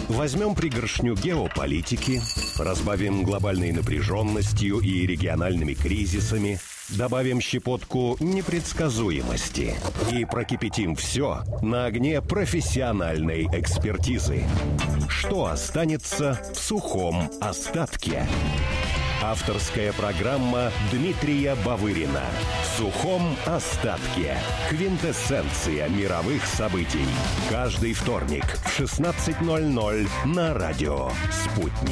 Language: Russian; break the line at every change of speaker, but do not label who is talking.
Возьмем пригоршню геополитики, разбавим глобальной напряженностью и региональными кризисами, добавим щепотку непредсказуемости и прокипятим все на огне профессиональной экспертизы. Что останется в сухом остатке? Авторская программа Дмитрия Бавырина «В сухом остатке». Квинтэссенция мировых событий. Каждый вторник в 16:00 на радио «Спутник».